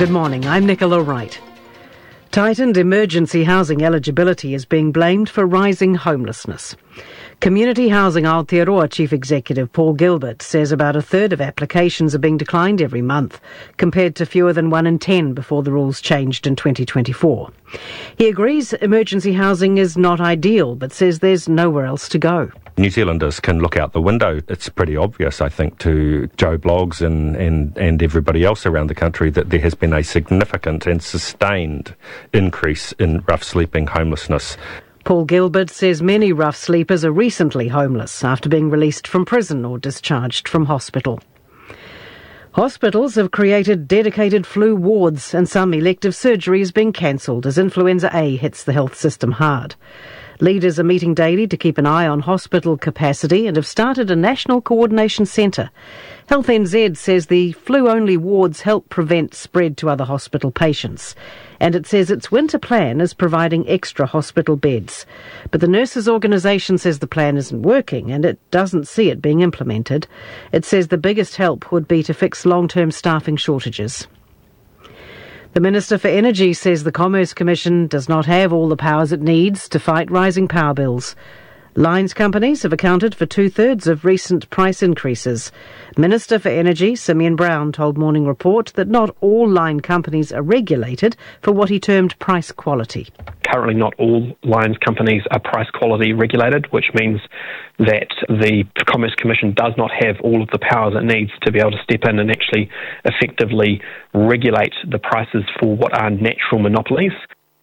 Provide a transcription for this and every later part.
Good morning, I'm Nicola Wright. Tightened emergency housing eligibility is being blamed for rising homelessness. Community Housing Aotearoa Chief Executive Paul Gilbert says about a third of applications are being declined every month, compared to fewer than 1 in 10 before the rules changed in 2024. He agrees emergency housing is not ideal, but says there's nowhere else to go. New Zealanders can look out the window. It's pretty obvious, I think, to Joe Bloggs and everybody else around the country that there has been a significant and sustained increase in rough sleeping homelessness. Paul Gilbert says many rough sleepers are recently homeless after being released from prison or discharged from hospital. Hospitals have created dedicated flu wards and some elective surgery is being cancelled as influenza A hits the health system hard. Leaders are meeting daily to keep an eye on hospital capacity and have started a national coordination centre. Health NZ says the flu-only wards help prevent spread to other hospital patients. And it says its winter plan is providing extra hospital beds. But the nurses' organisation says the plan isn't working and it doesn't see it being implemented. It says the biggest help would be to fix long-term staffing shortages. The Minister for Energy says the Commerce Commission does not have all the powers it needs to fight rising power bills. Lines companies have accounted for 2/3 of recent price increases. Minister for Energy, Simeon Brown, told Morning Report that not all line companies are regulated for what he termed price quality. Currently not all lines companies are price quality regulated, which means that the Commerce Commission does not have all of the powers it needs to be able to step in and actually effectively regulate the prices for what are natural monopolies.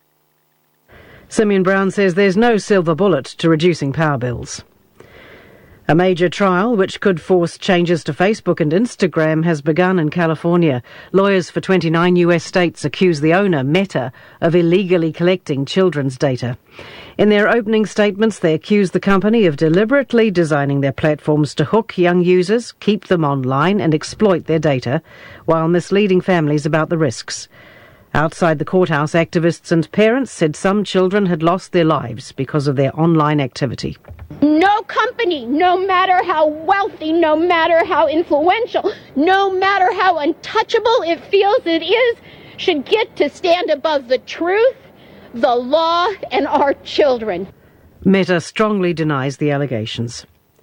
Simeon Brown says there's no silver bullet to reducing power bills. A major trial which could force changes to Facebook and Instagram has begun in California. Lawyers for 29 US states accuse the owner, Meta, of illegally collecting children's data. In their opening statements, they accuse the company of deliberately designing their platforms to hook young users, keep them online and exploit their data, while misleading families about the risks. Outside the courthouse, activists and parents said some children had lost their lives because of their online activity. No company, no matter how wealthy, no matter how influential, no matter how untouchable it feels it is, should get to stand above the truth, the law, and our children. Meta strongly denies the allegations.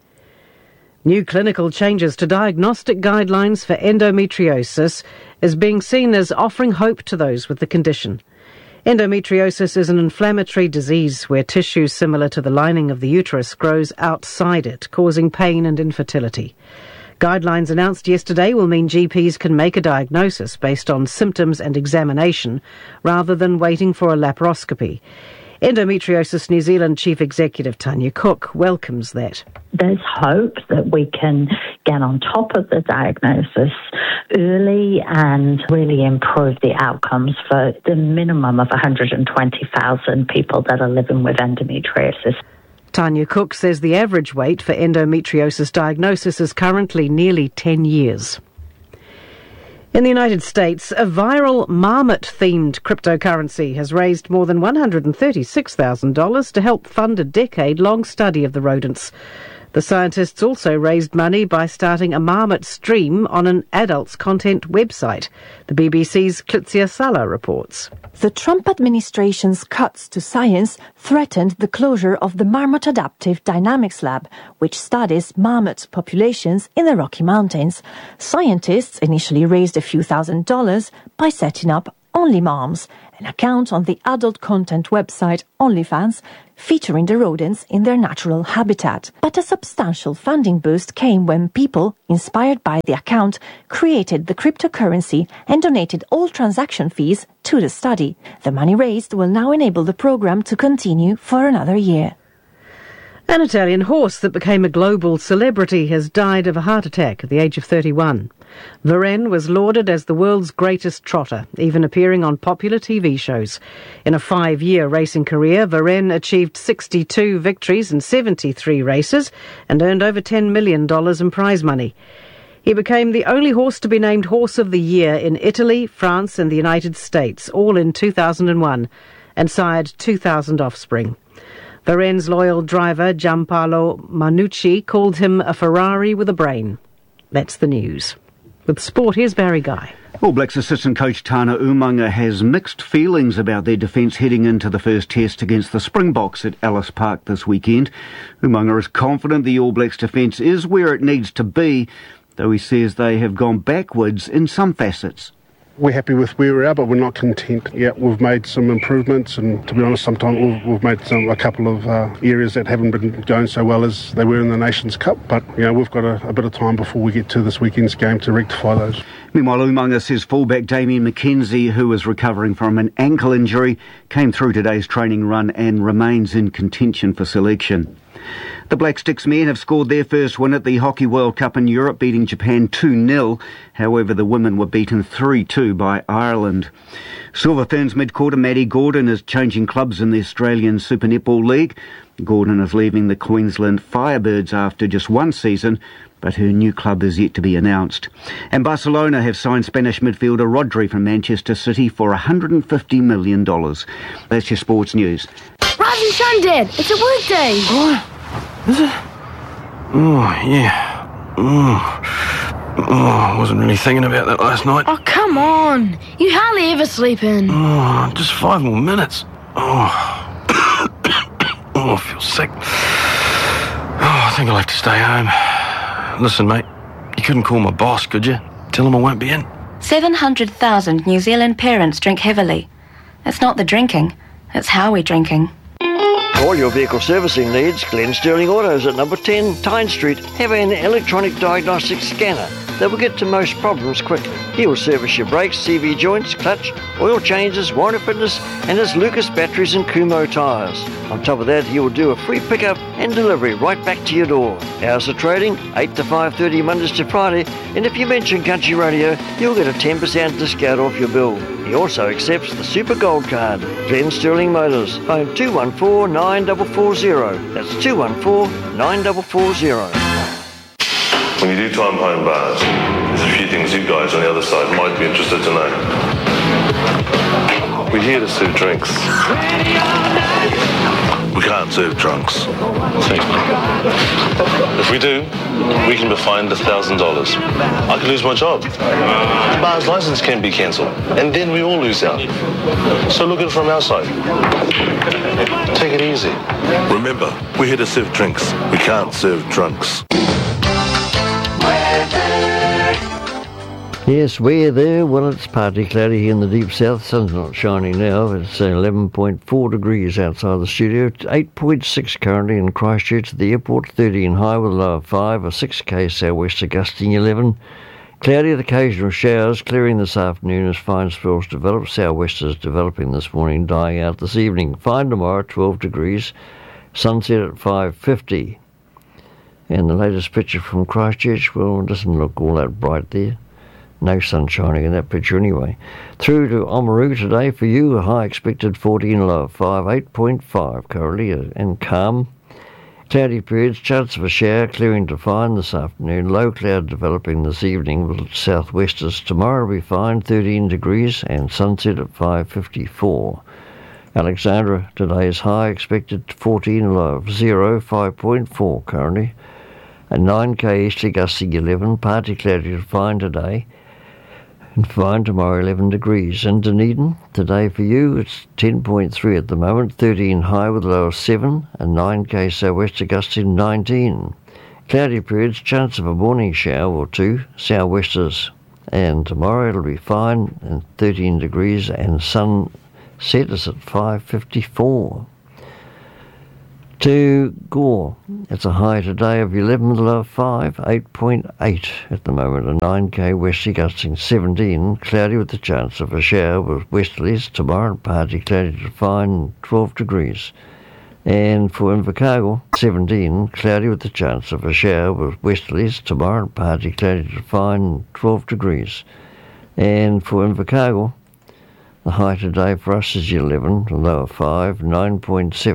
New clinical changes to diagnostic guidelines for endometriosis is being seen as offering hope to those with the condition. Endometriosis is an inflammatory disease where tissue similar to the lining of the uterus grows outside it, causing pain and infertility. Guidelines announced yesterday will mean GPs can make a diagnosis based on symptoms and examination rather than waiting for a laparoscopy. Endometriosis New Zealand Chief Executive Tanya Cook welcomes that. There's hope that we can get on top of the diagnosis early and really improve the outcomes for the minimum of 120,000 people that are living with endometriosis. Tanya Cook says the average wait for endometriosis diagnosis is currently nearly 10 years. In the United States, a viral marmot-themed cryptocurrency has raised more than $136,000 to help fund a decade-long study of the rodents. The scientists also raised money by starting a marmot stream on an adults content website. The BBC's Klitsia Sala reports. The Trump administration's cuts to science threatened the closure of the Marmot Adaptive Dynamics Lab, which studies marmot populations in the Rocky Mountains. Scientists initially raised a few $1,000s by setting up OnlyMoms, an account on the adult content website OnlyFans, featuring the rodents in their natural habitat. But a substantial funding boost came when people, inspired by the account, created the cryptocurrency and donated all transaction fees to the study. The money raised will now enable the program to continue for another year. An Italian horse that became a global celebrity has died of a heart attack at the age of 31. Varenne was lauded as the world's greatest trotter, even appearing on popular TV shows. In a 5-year racing career, Varenne achieved 62 victories in 73 races and earned over $10 million in prize money. He became the only horse to be named Horse of the Year in Italy, France and the United States, all in 2001, and sired 2,000 offspring. Varenne's loyal driver, Giampaolo Manucci, called him a Ferrari with a brain. That's the news. With sport, here's Barry Guy. All Blacks assistant coach Tana Umaga has mixed feelings about their defence heading into the first test against the Springboks at Ellis Park this weekend. Umaga is confident the All Blacks defence is where it needs to be, though he says they have gone backwards in some facets. We're happy with where we are, but we're not content. Yeah, we've made some improvements, and to be honest, sometimes we've made a couple of areas that haven't been going so well as they were in the Nations Cup. But we've got a bit of time before we get to this weekend's game to rectify those. Meanwhile, Umaga says fullback Damien McKenzie, who is recovering from an ankle injury, came through today's training run and remains in contention for selection. The Black Sticks men have scored their first win at the Hockey World Cup in Europe, beating Japan 2-0. However, the women were beaten 3-2 by Ireland. Silver Ferns midfielder Maddie Gordon is changing clubs in the Australian Super Netball League. Gordon is leaving the Queensland Firebirds after just one season, but her new club is yet to be announced. And Barcelona have signed Spanish midfielder Rodri from Manchester City for $150 million. That's your sports news. Rise and shine, Dad. It's a workday. What? Is it? Oh, yeah. I wasn't really thinking about that last night. Oh, come on. You hardly ever sleep in. Oh, just 5 more minutes. Oh. I feel sick. I think I'll have to stay home. Listen, mate, you couldn't call my boss, could you? Tell him I won't be in. 700,000 New Zealand parents drink heavily. It's not the drinking, it's how we're drinking. For all your vehicle servicing needs, Glenn Sterling Autos at number 10 Tyne Street have an electronic diagnostic scanner that will get to most problems quickly. He will service your brakes, CV joints, clutch, oil changes, warranty fitness, and his Lucas batteries and Kumho tyres. On top of that, he will do a free pickup and delivery right back to your door. Hours of trading, 8 to 5:30 Mondays to Friday, and if you mention Country Radio, you'll get a 10% discount off your bill. He also accepts the Super Gold Card. Glenn Sterling Motors, phone 214-9440. That's 214-9440. When you do time home bars, there's a few things you guys on the other side might be interested to know. We're here to serve drinks. We can't serve drunks. See? If we do, we can be fined $1,000. I can lose my job. The bar's license can be cancelled, and then we all lose out. So look at it from our side. Take it easy. Remember, we're here to serve drinks. We can't serve drunks. Yes, we're there. Well, it's partly cloudy here in the deep south. Sun's not shining now. It's 11.4 degrees outside the studio. It's 8.6 currently in Christchurch at the airport. 30 in high with a low of 5. A 6k southwester gusting 11. Cloudy with occasional showers. Clearing this afternoon as fine spells develop. Southwesters developing this morning, dying out this evening. Fine tomorrow, 12 degrees. Sunset at 5:50. And the latest picture from Christchurch, well, it doesn't look all that bright there. No sun shining in that picture anyway. Through to Oamaru today for you, a high expected 14, low of 5, 8.5 currently, and calm. Cloudy periods, chance of a shower, clearing to fine this afternoon. Low cloud developing this evening with southwesters. Tomorrow will be fine, 13 degrees, and sunset at 5:54. Alexandra today's high expected 14, low of 0, 5.4 currently. A 9k easterly gusting 11, partly cloudy to fine today. And fine tomorrow, 11 degrees. And Dunedin, today for you, it's 10.3 at the moment, 13 high with a low of 7, and 9k southwester gusting 19. Cloudy periods, chance of a morning shower or two, southwesters. And tomorrow it'll be fine, and 13 degrees, and sun set is at 5:54. To Gore, it's a high today of 11 with a low of 5, 8.8 at the moment, a 9k westerly gusting 17, cloudy with the chance of a shower with westerlies. Tomorrow, partly cloudy to fine, 12 degrees. And for Invercargill, 17, cloudy with the chance of a shower with westerlies. Tomorrow, partly cloudy to fine, 12 degrees. And for Invercargill, the high today for us is 11, a low of 5, 9.7.